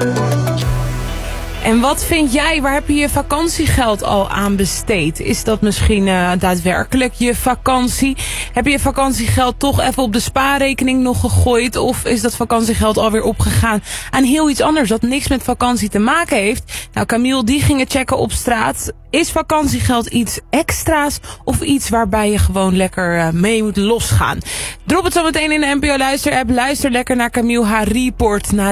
En wat vind jij, waar heb je je vakantiegeld al aan besteed? Is dat misschien daadwerkelijk je vakantie? Heb je je vakantiegeld toch even op de spaarrekening nog gegooid? Of is dat vakantiegeld alweer opgegaan aan heel iets anders dat niks met vakantie te maken heeft? Nou, Camille die ging het checken op straat. Is vakantiegeld iets extra's of iets waarbij je gewoon lekker mee moet losgaan? Drop het zo meteen in de NPO Luister app. Luister lekker naar Camille haar report naar